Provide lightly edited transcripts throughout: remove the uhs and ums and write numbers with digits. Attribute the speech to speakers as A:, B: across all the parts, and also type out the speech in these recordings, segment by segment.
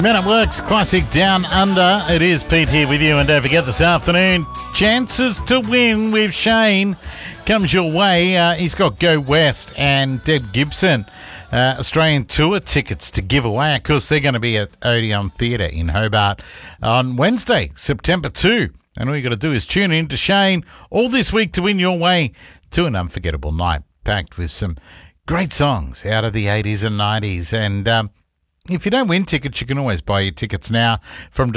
A: Men at Work's classic Down Under. It is Pete here with you, and don't forget this afternoon, chances to win with Shane comes your way. He's got Go West and Deb Gibson Australian tour tickets to give away. Of course, they're going to be at Odeon Theatre in Hobart on Wednesday, September 2. And all you got to do is tune in to Shane all this week to win your way to an unforgettable night packed with some great songs out of the 80s and 90s. And if you don't win tickets, you can always buy your tickets now from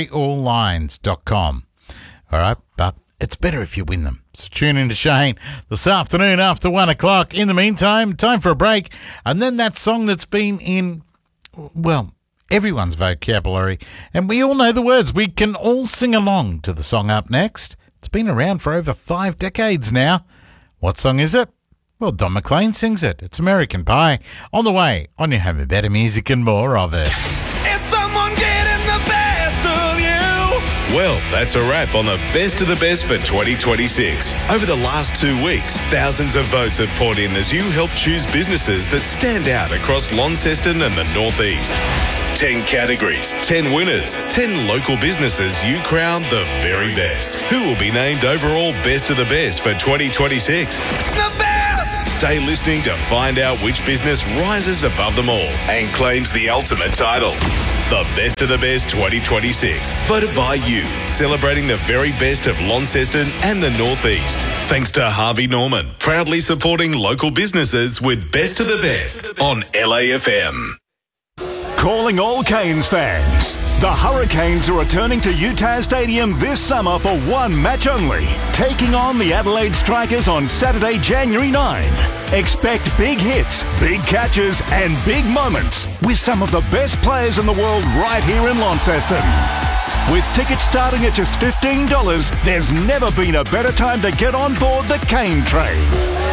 A: destroyalllines.com. All right, but it's better if you win them. So tune in to Shane this afternoon after 1 o'clock. In the meantime, time for a break. And then that song that's been in, well, everyone's vocabulary. And we all know the words. We can all sing along to the song up next. It's been around for over 5 decades now. What song is it? Well, Don McLean sings it. It's American Pie. On the way, on your home of better music and more of it.
B: Is someone getting the best of you?
C: Well, that's a wrap on the best of the best for 2026. Over the last 2 weeks, thousands of votes have poured in as you help choose businesses that stand out across Launceston and the Northeast. 10 categories, 10 winners, 10 local businesses you crown the very best. Who will be named overall best of the best for 2026?
B: The best!
C: Stay listening to find out which business rises above them all and claims the ultimate title. The Best of the Best 2026. Voted by you. Celebrating the very best of Launceston and the Northeast. Thanks to Harvey Norman. Proudly supporting local businesses with Best of the Best on LAFM.
D: Calling all Canes fans. The Hurricanes are returning to UTAS Stadium this summer for one match only, taking on the Adelaide Strikers on Saturday, January 9. Expect big hits, big catches and big moments with some of the best players in the world right here in Launceston. With tickets starting at just $15, there's never been a better time to get on board the Cane Train.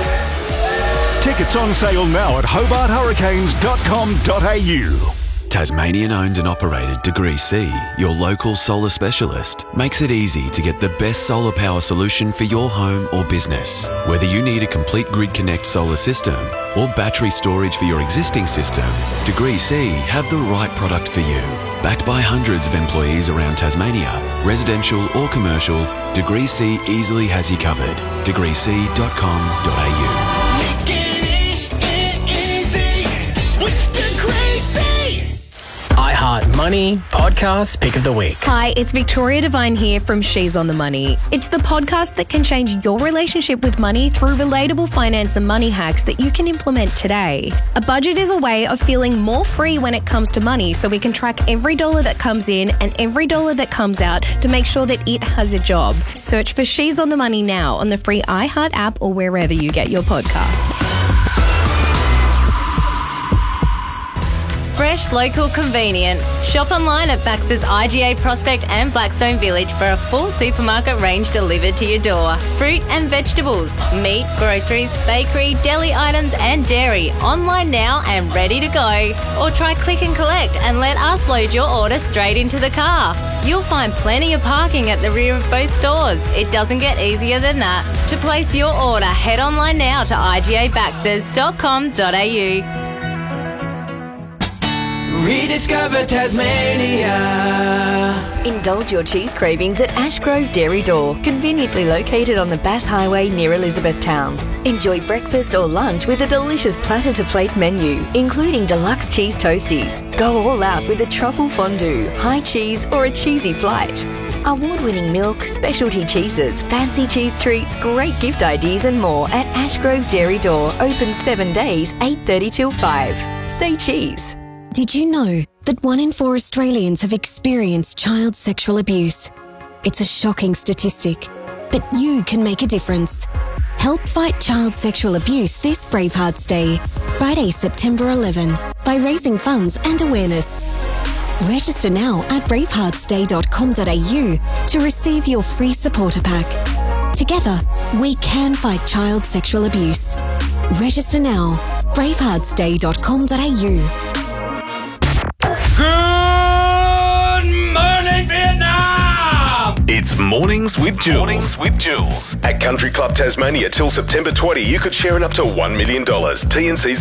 D: Tickets on sale now at hobarthurricanes.com.au.
E: Tasmanian owned and operated Degree C, your local solar specialist, makes it easy to get the best solar power solution for your home or business. Whether you need a complete Grid Connect solar system or battery storage for your existing system, Degree C have the right product for you. Backed by hundreds of employees around Tasmania, residential or commercial, Degree C easily has you covered. degreec.com.au.
F: iHeart Money Podcast Pick of the Week.
G: Hi, it's Victoria Devine here from She's on the Money. It's the podcast that can change your relationship with money through relatable finance and money hacks that you can implement today. A budget is a way of feeling more free when it comes to money, so we can track every dollar that comes in and every dollar that comes out to make sure that it has a job. Search for She's on the Money now on the free iHeart app or wherever you get your podcasts.
H: Fresh, local, convenient. Shop online at Baxter's IGA Prospect and Blackstone Village for a full supermarket range delivered to your door. Fruit and vegetables, meat, groceries, bakery, deli items and dairy. Online now and ready to go. Or try click and collect and let us load your order straight into the car. You'll find plenty of parking at the rear of both stores. It doesn't get easier than that. To place your order, head online now to igabaxters.com.au.
B: Rediscover Tasmania.
I: Indulge your cheese cravings at Ashgrove Dairy Door, conveniently located on the Bass Highway near Elizabethtown. Enjoy breakfast or lunch with a delicious platter-to-plate menu, including deluxe cheese toasties. Go all out with a truffle fondue, high cheese or a cheesy flight. Award-winning milk, specialty cheeses, fancy cheese treats, great gift ideas and more at Ashgrove Dairy Door, open 7 days, 8:30 till 5. Say cheese.
J: Did you know that 1 in 4 Australians have experienced child sexual abuse? It's a shocking statistic, but you can make a difference. Help fight child sexual abuse this Bravehearts Day, Friday, September 11, by raising funds and awareness. Register now at braveheartsday.com.au to receive your free supporter pack. Together, we can fight child sexual abuse. Register now, braveheartsday.com.au.
B: Good morning, Vietnam!
C: It's Mornings with Jules. At Country Club Tasmania till September 20, you could share in up to $1 million. T&Cs